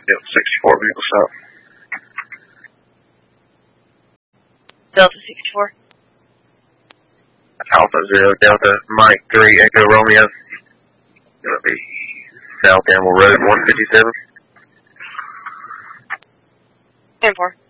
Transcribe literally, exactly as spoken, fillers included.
Yep, sixty-four vehicle stop. Delta sixty-four. Alpha Zero Delta Mike three Echo Romeo. Gonna be South Animal Road one fifty-seven. ten four.